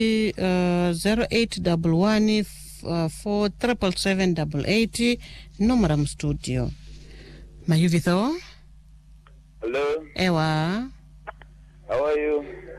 0811 47778 number am studio. Mayuvitho. Hello. Ewa. How are you?